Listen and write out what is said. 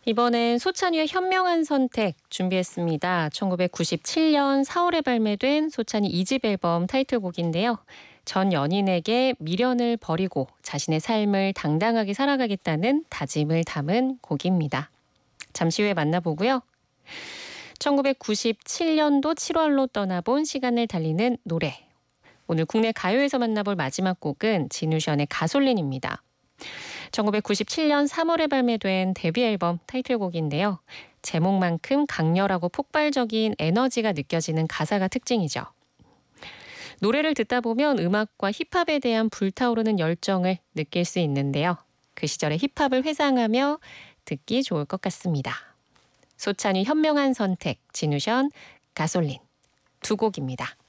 이번엔 소찬휘의 현명한 선택 준비했습니다. 1997년 4월에 발매된 소찬휘 2집 앨범 타이틀곡인데요. 전 연인에게 미련을 버리고 자신의 삶을 당당하게 살아가겠다는 다짐을 담은 곡입니다. 잠시 후에 만나보고요. 1997년도 7월로 떠나본 시간을 달리는 노래. 오늘 국내 가요에서 만나볼 마지막 곡은 진우션의 가솔린입니다. 1997년 3월에 발매된 데뷔 앨범 타이틀곡인데요. 제목만큼 강렬하고 폭발적인 에너지가 느껴지는 가사가 특징이죠. 노래를 듣다 보면 음악과 힙합에 대한 불타오르는 열정을 느낄 수 있는데요. 그 시절의 힙합을 회상하며 듣기 좋을 것 같습니다. 소찬휘 현명한 선택, 진우션, 가솔린 두 곡입니다.